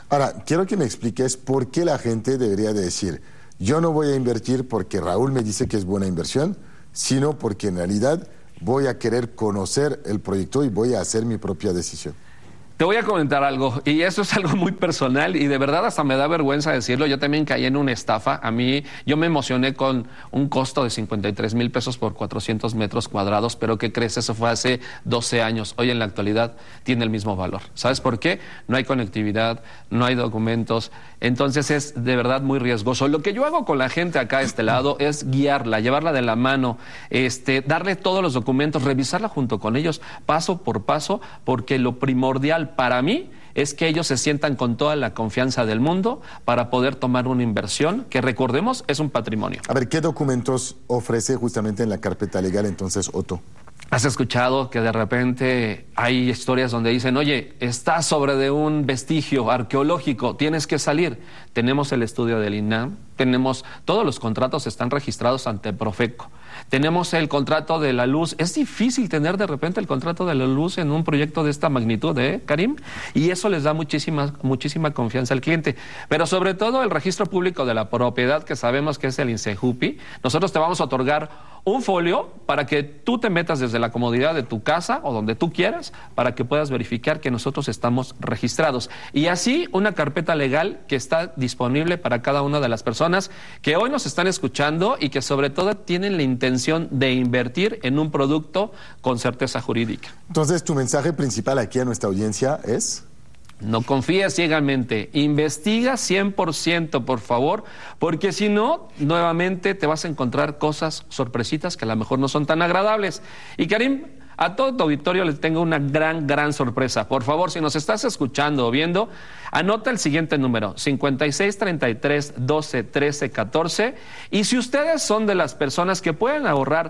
Ahora, quiero que me expliques por qué la gente debería de decir, yo no voy a invertir porque Raúl me dice que es buena inversión, sino porque en realidad voy a querer conocer el proyecto y voy a hacer mi propia decisión. Te voy a comentar algo, y eso es algo muy personal, y de verdad hasta me da vergüenza decirlo. Yo también caí en una estafa. Yo me emocioné con un costo de 53,000 pesos por 400 metros cuadrados, pero ¿qué crees? Eso fue hace 12 años. Hoy en la actualidad tiene el mismo valor. ¿Sabes por qué? No hay conectividad, no hay documentos, entonces es de verdad muy riesgoso. Lo que yo hago con la gente acá a este lado es guiarla, llevarla de la mano, darle todos los documentos, revisarla junto con ellos, paso por paso, porque lo primordial para mí es que ellos se sientan con toda la confianza del mundo para poder tomar una inversión que, recordemos, es un patrimonio. A ver, ¿qué documentos ofrece justamente en la carpeta legal entonces Otto? ¿Has escuchado que de repente hay historias donde dicen, oye, estás sobre de un vestigio arqueológico, tienes que salir? Tenemos el estudio del INAH, todos los contratos están registrados ante Profeco. Tenemos el contrato de la luz. Es difícil tener de repente el contrato de la luz en un proyecto de esta magnitud, Karim, y eso les da muchísima confianza al cliente. Pero sobre todo el registro público de la propiedad, que sabemos que es el INSEJUPI. Nosotros te vamos a otorgar un folio para que tú te metas desde la comodidad de tu casa o donde tú quieras, para que puedas verificar que nosotros estamos registrados. Y así una carpeta legal que está disponible para cada una de las personas que hoy nos están escuchando y que sobre todo tienen la intención de invertir en un producto con certeza jurídica. Entonces, tu mensaje principal aquí a nuestra audiencia es... No confíes ciegamente, investiga 100%, por favor, porque si no, nuevamente te vas a encontrar cosas sorpresitas que a lo mejor no son tan agradables. Y Karim, a todo tu auditorio les tengo una gran sorpresa. Por favor, si nos estás escuchando o viendo, anota el siguiente número, 56 33 12 13 14. Y si ustedes son de las personas que pueden ahorrar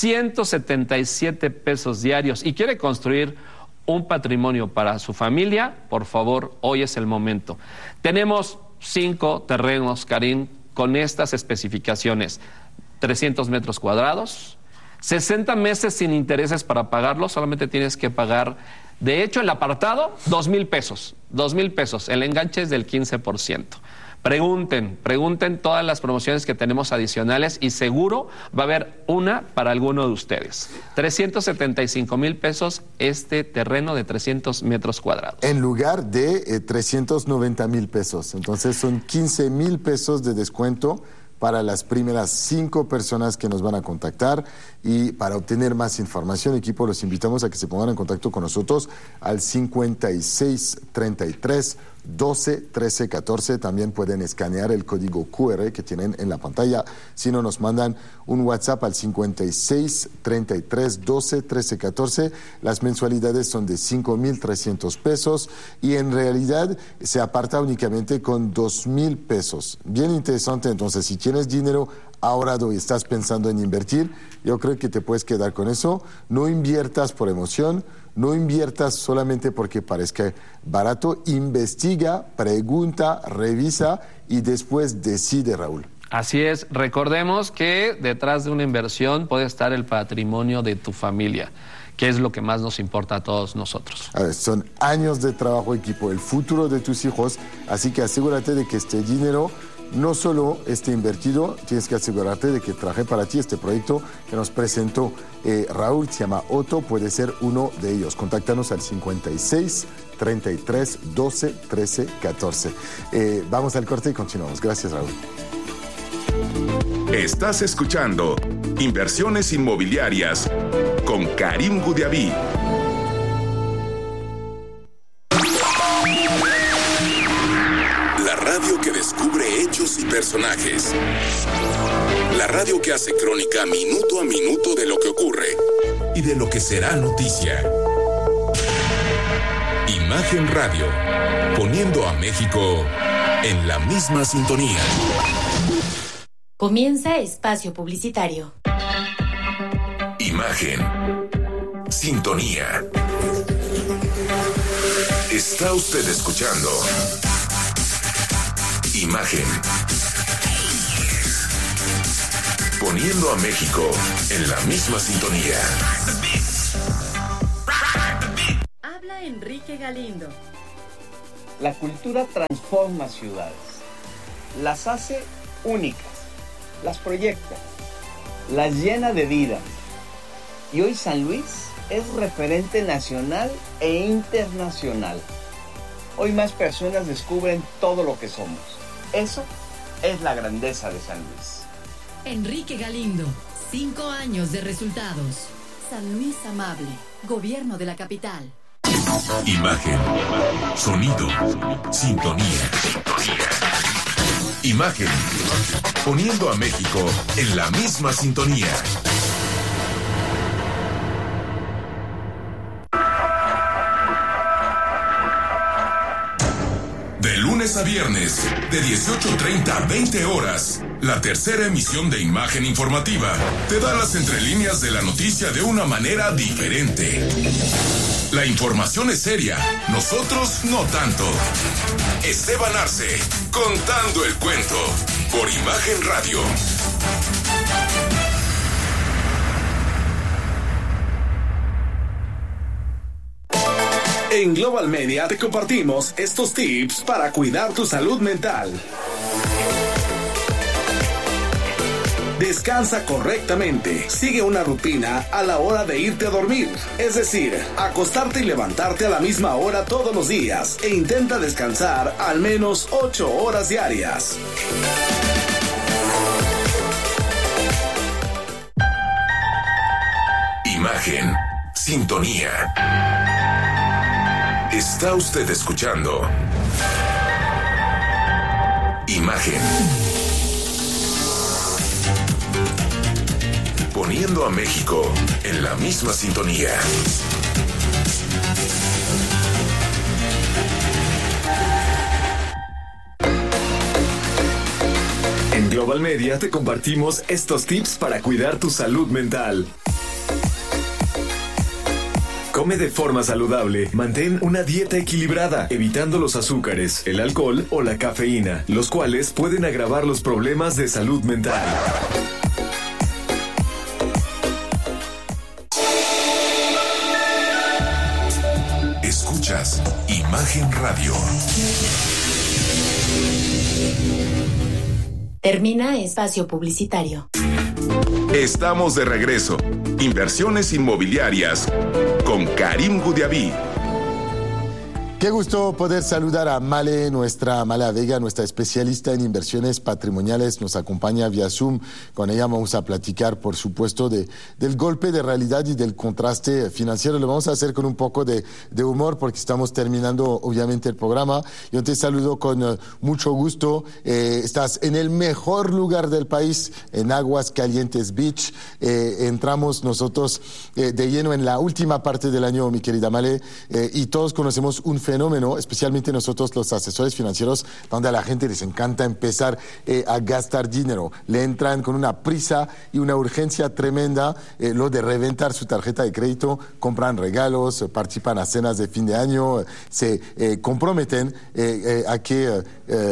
177 pesos diarios y quiere construir un patrimonio para su familia, por favor, hoy es el momento. Tenemos 5 terrenos, Karim, con estas especificaciones: 300 metros cuadrados, 60 meses sin intereses para pagarlo, solamente tienes que pagar, de hecho, el apartado, 2,000 pesos, 2,000 pesos, el enganche es del 15%. Pregunten todas las promociones que tenemos adicionales y seguro va a haber una para alguno de ustedes. 375,000 pesos este terreno de 300 metros cuadrados. En lugar de 390,000 pesos. Entonces son 15,000 pesos de descuento para las primeras 5 personas que nos van a contactar. Y para obtener más información, equipo, los invitamos a que se pongan en contacto con nosotros al 56 33 12 13 14. También pueden escanear el código QR que tienen en la pantalla. Si no, nos mandan un WhatsApp al 56 33 12 13 14. Las mensualidades son de 5,300 pesos y en realidad se aparta únicamente con 2,000 pesos. Bien interesante. Entonces, si tienes dinero ahorrado y estás pensando en invertir, yo creo que te puedes quedar con eso. No inviertas por emoción, no inviertas solamente porque parezca barato. Investiga, pregunta, revisa y después decide, Raúl. Así es, recordemos que detrás de una inversión puede estar el patrimonio de tu familia, que es lo que más nos importa a todos nosotros. A ver, son años de trabajo, equipo, el futuro de tus hijos, así que asegúrate de que este dinero no solo esté invertido, tienes que asegurarte de que traje para ti este proyecto que nos presentó Raúl, se llama Otto, puede ser uno de ellos. Contáctanos al 56 33 12 13 14. Vamos al corte y continuamos. Gracias, Raúl. Estás escuchando Inversiones Inmobiliarias con Karim Goudiaby. La radio que descubre hechos y personajes. La radio que hace crónica minuto a minuto de lo que ocurre y de lo que será noticia. Imagen Radio, poniendo a México en la misma sintonía. Comienza espacio publicitario. Imagen. Sintonía. Está usted escuchando Imagen. Poniendo a México en la misma sintonía. Habla Enrique Galindo. La cultura transforma ciudades, las hace únicas, las proyecta, las llena de vida. Y hoy San Luis es referente nacional e internacional. Hoy más personas descubren todo lo que somos. Eso es la grandeza de San Luis. Enrique Galindo, 5 años de resultados. San Luis Amable, Gobierno de la Capital. Imagen, sonido, sintonía. Imagen, poniendo a México en la misma sintonía. De lunes a viernes, de 18:30 a 20 horas, la tercera emisión de Imagen Informativa te da las entrelíneas de la noticia de una manera diferente. La información es seria, nosotros no tanto. Esteban Arce, contando el cuento, por Imagen Radio. En Global Media te compartimos estos tips para cuidar tu salud mental. Descansa correctamente. Sigue una rutina a la hora de irte a dormir. Es decir, acostarte y levantarte a la misma hora todos los días. E intenta descansar al menos 8 horas diarias. Imagen, sintonía. Está usted escuchando Imagen. Poniendo a México en la misma sintonía. En Global Media te compartimos estos tips para cuidar tu salud mental. Come de forma saludable. Mantén una dieta equilibrada, evitando los azúcares, el alcohol o la cafeína, los cuales pueden agravar los problemas de salud mental. Escuchas Imagen Radio. Termina espacio publicitario. Estamos de regreso. Inversiones inmobiliarias con Karim Gudiaví. Qué gusto poder saludar a Male, nuestra Male Vega, nuestra especialista en inversiones patrimoniales. Nos acompaña vía Zoom. Con ella vamos a platicar, por supuesto, del golpe de realidad y del contraste financiero. Lo vamos a hacer con un poco de humor porque estamos terminando, obviamente, el programa. Yo te saludo con mucho gusto. Estás en el mejor lugar del país, en Aguascalientes Beach. Entramos nosotros de lleno en la última parte del año, mi querida Male, y todos conocemos un fenómeno, especialmente nosotros los asesores financieros, donde a la gente les encanta empezar a gastar dinero. Le entran con una prisa y una urgencia tremenda, lo de reventar su tarjeta de crédito, compran regalos, participan a cenas de fin de año, se comprometen a que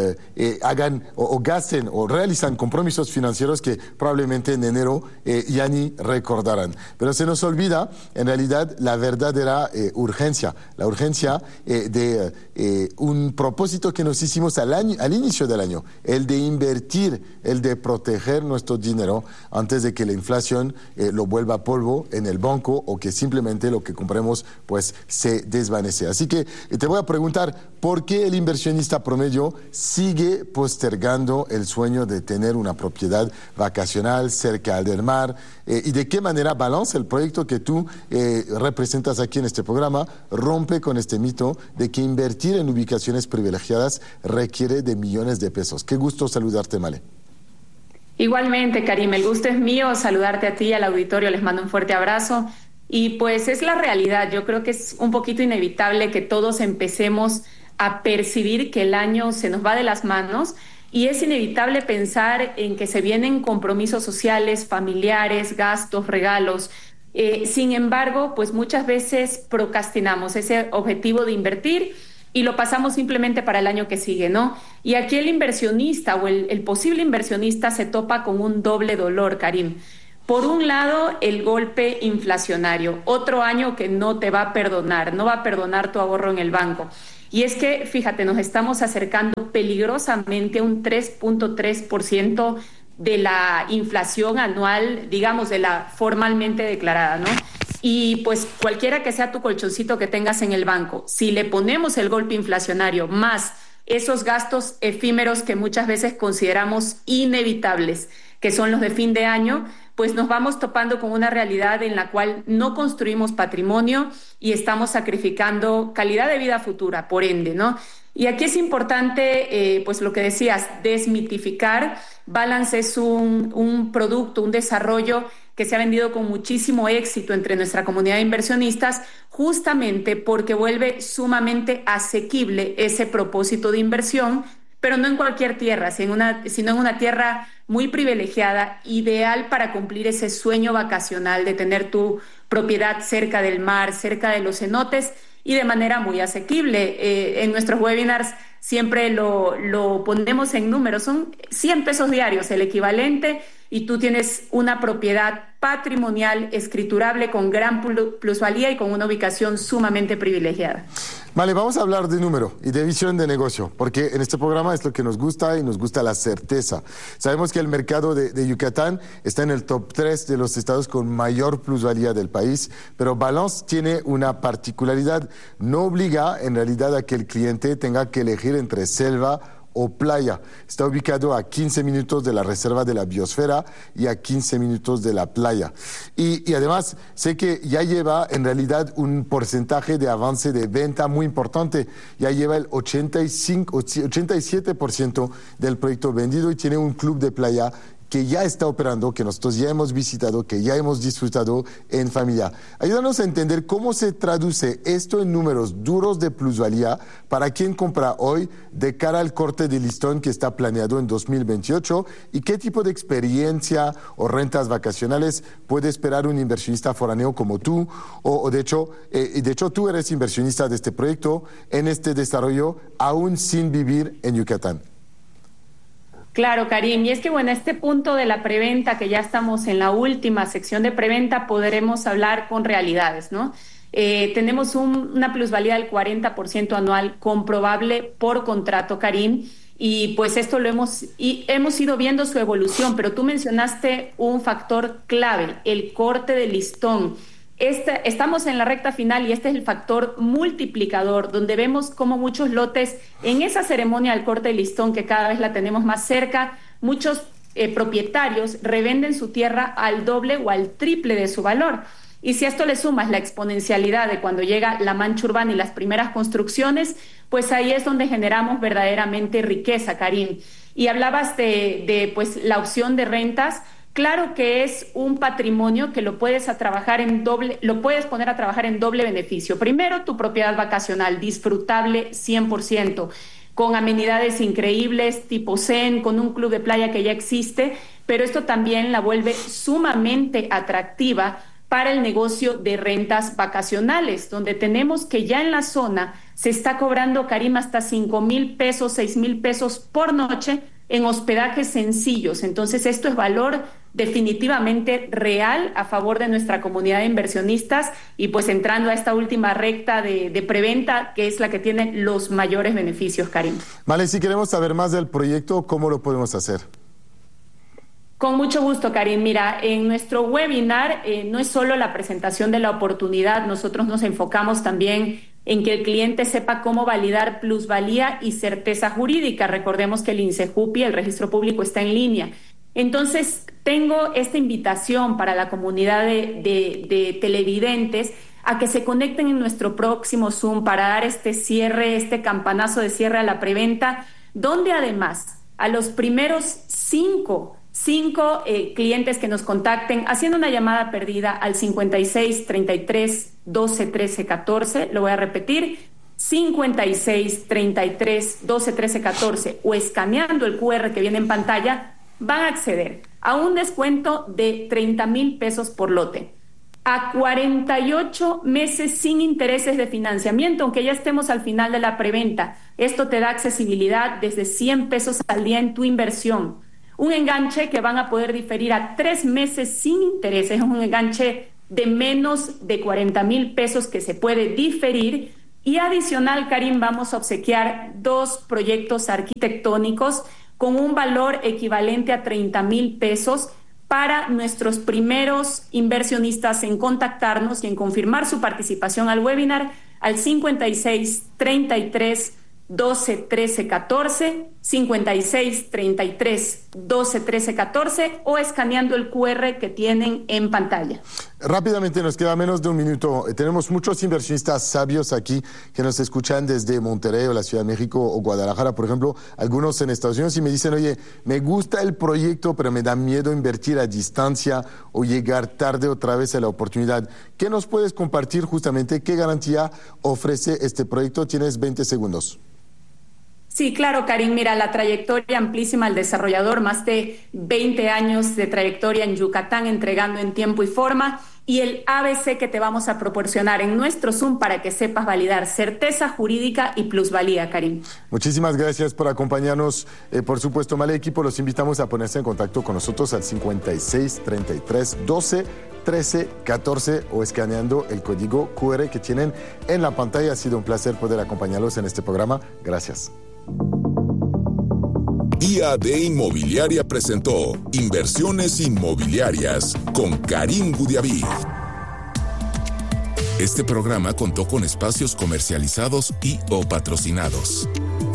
hagan o gasten o realizan compromisos financieros que probablemente en enero ya ni recordarán. Pero se nos olvida, en realidad, la verdadera urgencia. La urgencia de un propósito que nos hicimos al inicio del año, el de invertir, el de proteger nuestro dinero antes de que la inflación lo vuelva polvo en el banco o que simplemente lo que compremos pues se desvanece. Así que te voy a preguntar, ¿por qué el inversionista promedio sigue postergando el sueño de tener una propiedad vacacional cerca del mar? ¿Y de qué manera Balance, el proyecto que tú representas aquí en este programa, rompe con este mito de que invertir en ubicaciones privilegiadas requiere de millones de pesos? Qué gusto saludarte, Male. Igualmente, Karim, el gusto es mío saludarte a ti y al auditorio, les mando un fuerte abrazo. Y pues es la realidad, yo creo que es un poquito inevitable que todos empecemos a percibir que el año se nos va de las manos y es inevitable pensar en que se vienen compromisos sociales, familiares, gastos, regalos. Sin embargo, pues muchas veces procrastinamos ese objetivo de invertir y lo pasamos simplemente para el año que sigue, ¿no? Y aquí el inversionista o el posible inversionista se topa con un doble dolor, Karim. Por un lado, el golpe inflacionario, otro año que no te va a perdonar, no va a perdonar tu ahorro en el banco. Y es que, fíjate, nos estamos acercando peligrosamente a un 3.3% de la inflación anual, digamos, de la formalmente declarada, ¿no? Y pues cualquiera que sea tu colchoncito que tengas en el banco, si le ponemos el golpe inflacionario más esos gastos efímeros que muchas veces consideramos inevitables, que son los de fin de año, pues nos vamos topando con una realidad en la cual no construimos patrimonio y estamos sacrificando calidad de vida futura, por ende, ¿no? Y aquí es importante, pues lo que decías, desmitificar. Balance es un producto, un desarrollo que se ha vendido con muchísimo éxito entre nuestra comunidad de inversionistas, justamente porque vuelve sumamente asequible ese propósito de inversión, pero no en cualquier tierra, sino en una tierra muy privilegiada, ideal para cumplir ese sueño vacacional de tener tu propiedad cerca del mar, cerca de los cenotes y de manera muy asequible. En nuestros webinars siempre lo ponemos en números, son 100 pesos diarios el equivalente, y tú tienes una propiedad patrimonial escriturable con gran plusvalía y con una ubicación sumamente privilegiada. Vale, vamos a hablar de número y de visión de negocio, porque en este programa es lo que nos gusta y nos gusta la certeza. Sabemos que el mercado de Yucatán está en el top 3 de los estados con mayor plusvalía del país, pero Balance tiene una particularidad. No obliga en realidad a que el cliente tenga que elegir entre selva o playa. Está ubicado a 15 minutos de la reserva de la biosfera y a 15 minutos de la playa. Y además, sé que ya lleva en realidad un porcentaje de avance de venta muy importante. Ya lleva el 87% del proyecto vendido y tiene un club de playa que ya está operando, que nosotros ya hemos visitado, que ya hemos disfrutado en familia. Ayúdanos a entender cómo se traduce esto en números duros de plusvalía para quien compra hoy de cara al corte de listón que está planeado en 2028 y qué tipo de experiencia o rentas vacacionales puede esperar un inversionista foráneo como tú o de hecho tú eres inversionista de este proyecto en este desarrollo aún sin vivir en Yucatán. Claro, Karim, y es que bueno, este punto de la preventa, que ya estamos en la última sección de preventa, podremos hablar con realidades, ¿no? Tenemos una plusvalía del 40% anual comprobable por contrato, Karim, y pues esto hemos ido viendo su evolución, pero tú mencionaste un factor clave, el corte de listón. Estamos en la recta final y este es el factor multiplicador, donde vemos cómo muchos lotes en esa ceremonia del corte de listón, que cada vez la tenemos más cerca, muchos propietarios revenden su tierra al doble o al triple de su valor. Y si a esto le sumas la exponencialidad de cuando llega la mancha urbana y las primeras construcciones, pues ahí es donde generamos verdaderamente riqueza, Karim. Y hablabas de pues, la opción de rentas. Claro que es un patrimonio que lo puedes poner a trabajar en doble beneficio. Primero, tu propiedad vacacional, disfrutable 100%, con amenidades increíbles, tipo zen, con un club de playa que ya existe, pero esto también la vuelve sumamente atractiva para el negocio de rentas vacacionales, donde tenemos que ya en la zona se está cobrando, Karim, hasta 5,000 pesos, 6,000 pesos por noche en hospedajes sencillos. Entonces, esto es valor definitivamente real a favor de nuestra comunidad de inversionistas y pues entrando a esta última recta de preventa, que es la que tiene los mayores beneficios, Karim. Vale, si queremos saber más del proyecto, ¿cómo lo podemos hacer? Con mucho gusto, Karim. Mira, en nuestro webinar no es solo la presentación de la oportunidad, nosotros nos enfocamos también en que el cliente sepa cómo validar plusvalía y certeza jurídica. Recordemos que el INSEJUPI, el registro público, está en línea. Entonces, tengo esta invitación para la comunidad de televidentes a que se conecten en nuestro próximo Zoom para dar este cierre, este campanazo de cierre a la preventa, donde además a los primeros cinco clientes que nos contacten haciendo una llamada perdida al 56 33 12 13 14, lo voy a repetir, 56 33 12 13 14, o escaneando el QR que viene en pantalla, van a acceder a un descuento de 30,000 pesos por lote, a 48 meses sin intereses de financiamiento, aunque ya estemos al final de la preventa. Esto te da accesibilidad desde 100 pesos al día en tu inversión. Un enganche que van a poder diferir a 3 meses sin intereses, es un enganche de menos de 40,000 pesos que se puede diferir, Y adicional, Karim, vamos a obsequiar 2 proyectos arquitectónicos con un valor equivalente a 30,000 pesos para nuestros primeros inversionistas en contactarnos y en confirmar su participación al webinar al 56 33 12 13 14, 56 33 12 13 14 o escaneando el QR que tienen en pantalla. Rápidamente, nos queda menos de un minuto. Tenemos muchos inversionistas sabios aquí que nos escuchan desde Monterrey o la Ciudad de México o Guadalajara, por ejemplo, algunos en Estados Unidos, y me dicen, oye, me gusta el proyecto, pero me da miedo invertir a distancia o llegar tarde otra vez a la oportunidad. ¿Qué nos puedes compartir justamente? ¿Qué garantía ofrece este proyecto? Tienes 20 segundos. Sí, claro, Karim. Mira, la trayectoria amplísima del desarrollador, más de 20 años de trayectoria en Yucatán, entregando en tiempo y forma, y el ABC que te vamos a proporcionar en nuestro Zoom para que sepas validar certeza jurídica y plusvalía, Karim. Muchísimas gracias por acompañarnos. Por supuesto, Male Equipo, los invitamos a ponerse en contacto con nosotros al 56 33 12 13 14 o escaneando el código QR que tienen en la pantalla. Ha sido un placer poder acompañarlos en este programa. Gracias. IAD Inmobiliaria presentó Inversiones Inmobiliarias con Karim Gudiaví. Este programa contó con espacios comercializados y o patrocinados.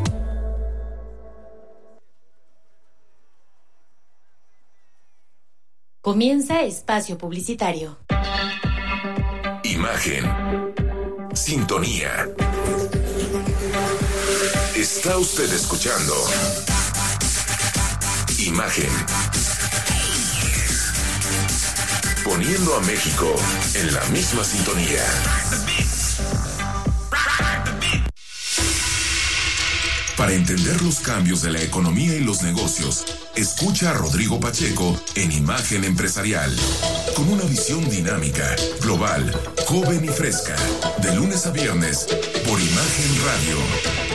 Comienza espacio publicitario. Imagen. Sintonía. Está usted escuchando Imagen. Poniendo a México en la misma sintonía. Para entender los cambios de la economía y los negocios, escucha a Rodrigo Pacheco en Imagen Empresarial, con una visión dinámica, global, joven y fresca, de lunes a viernes, por Imagen Radio.